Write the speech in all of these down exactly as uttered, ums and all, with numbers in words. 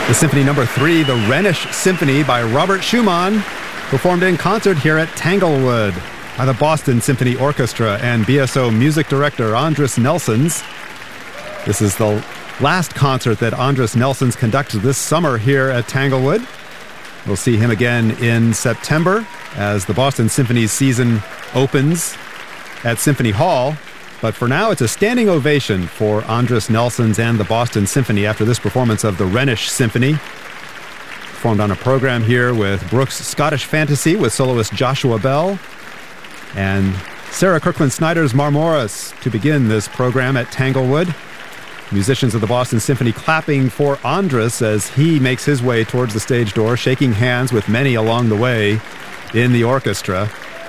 The Symphony Number Three, the Rhenish Symphony by Robert Schumann, performed in concert here at Tanglewood by the Boston Symphony Orchestra and B S O music director Andris Nelsons. This is the last concert that Andris Nelsons conducts this summer here at Tanglewood. We'll see him again in September as the Boston Symphony's season opens at Symphony Hall. But for now, it's a standing ovation for Andris Nelsons and the Boston Symphony after this performance of the Rhenish Symphony. Performed on a program here with Brooks' Scottish Fantasy with soloist Joshua Bell and Sarah Kirkland-Snyder's Marmoris to begin this program at Tanglewood. Musicians of the Boston Symphony clapping for Andris as he makes his way towards the stage door, shaking hands with many along the way in the orchestra.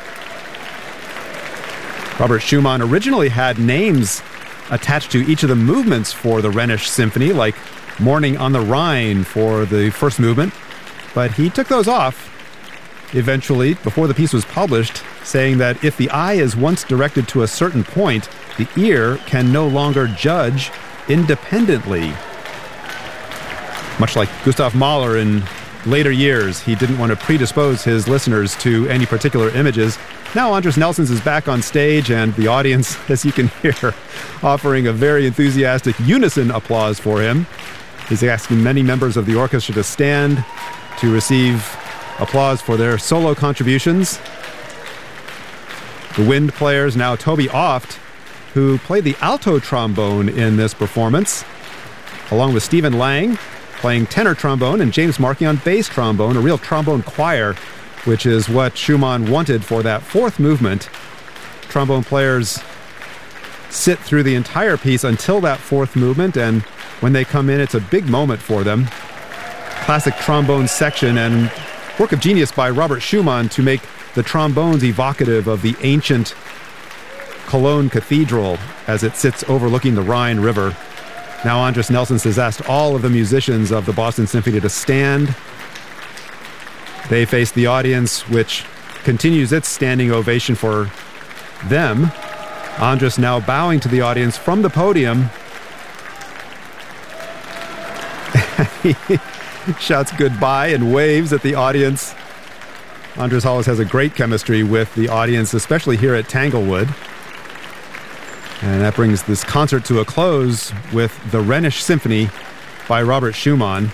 Robert Schumann originally had names attached to each of the movements for the Rhenish Symphony, like Morning on the Rhine for the first movement, but he took those off eventually before the piece was published, saying that if the eye is once directed to a certain point, the ear can no longer judge independently. Much like Gustav Mahler in later years, he didn't want to predispose his listeners to any particular images. Now Andris Nelsons is back on stage, and the audience, as you can hear, offering a very enthusiastic unison applause for him. He's asking many members of the orchestra to stand to receive applause for their solo contributions. The wind players, now Toby Oft, who played the alto trombone in this performance, along with Stephen Lang playing tenor trombone and James Markey on bass trombone, a real trombone choir, which is what Schumann wanted for that fourth movement. Trombone players sit through the entire piece until that fourth movement, and when they come in, it's a big moment for them. Classic trombone section and work of genius by Robert Schumann to make the trombones evocative of the ancient Cologne Cathedral as it sits overlooking the Rhine River. Now Andris Nelsons has asked all of the musicians of the Boston Symphony to stand. They face the audience, which continues its standing ovation for them. Andris now bowing to the audience from the podium. He shouts goodbye and waves at the audience. Andris always has a great chemistry with the audience, especially here at Tanglewood. And that brings this concert to a close with the Rhenish Symphony by Robert Schumann.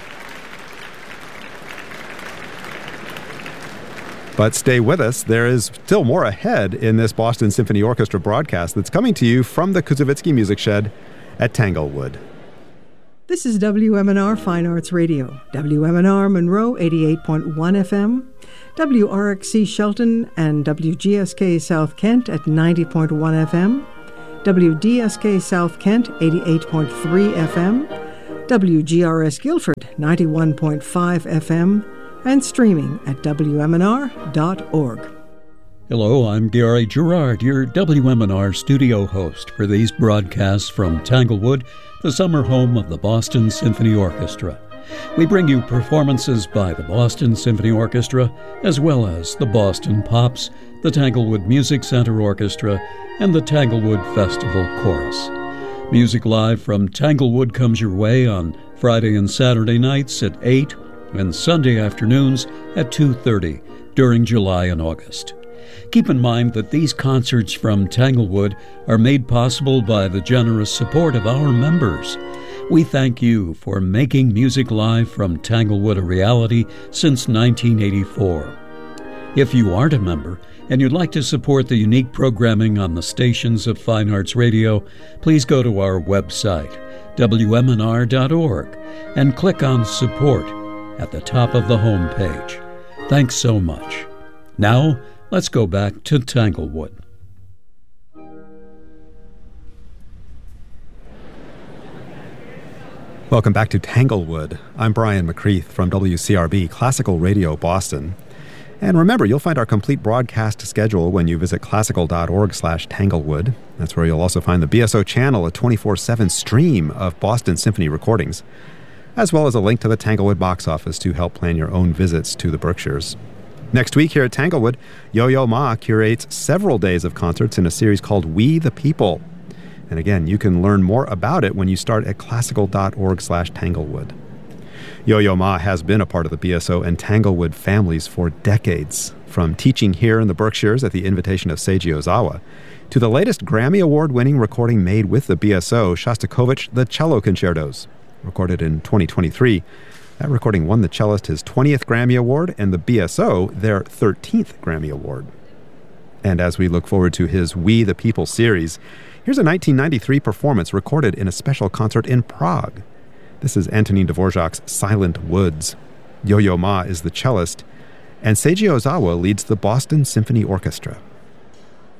But stay with us. There is still more ahead in this Boston Symphony Orchestra broadcast that's coming to you from the Kuzovitsky Music Shed at Tanglewood. This is W M N R Fine Arts Radio, W M N R Monroe eighty-eight point one F M, W R X C Shelton and W G S K South Kent at ninety point one F M, W D S K South Kent eighty-eight point three F M, W G R S Guilford ninety-one point five F M, and streaming at W M N R dot org. Hello, I'm Gary Gerard, your W M N R studio host for these broadcasts from Tanglewood, the summer home of the Boston Symphony Orchestra. We bring you performances by the Boston Symphony Orchestra, as well as the Boston Pops, the Tanglewood Music Center Orchestra, and the Tanglewood Festival Chorus. Music live from Tanglewood comes your way on Friday and Saturday nights at eight and Sunday afternoons at two thirty during July and August. Keep in mind that these concerts from Tanglewood are made possible by the generous support of our members. We thank you for making Music Live from Tanglewood a reality since nineteen eighty-four. If you aren't a member and you'd like to support the unique programming on the stations of Fine Arts Radio, please go to our website, W M N R dot org, and click on Support at the top of the home page. Thanks so much. Now, let's go back to Tanglewood. Welcome back to Tanglewood. I'm Brian McCreath from W C R B Classical Radio Boston. And remember, you'll find our complete broadcast schedule when you visit classical dot org slash Tanglewood. That's where you'll also find the B S O channel, a twenty-four seven stream of Boston Symphony recordings, as well as a link to the Tanglewood box office to help plan your own visits to the Berkshires. Next week here at Tanglewood, Yo-Yo Ma curates several days of concerts in a series called We the People. And again, you can learn more about it when you start at classical dot org slash Tanglewood. Yo-Yo Ma has been a part of the B S O and Tanglewood families for decades, from teaching here in the Berkshires at the invitation of Seiji Ozawa, to the latest Grammy Award-winning recording made with the B S O, Shostakovich The Cello Concertos, recorded in twenty twenty-three. That recording won the cellist his twentieth Grammy Award and the B S O their thirteenth Grammy Award. And as we look forward to his We the People series, here's a nineteen ninety-three performance recorded in a special concert in Prague. This is Antonin Dvorak's Silent Woods. Yo-Yo Ma is the cellist, and Seiji Ozawa leads the Boston Symphony Orchestra.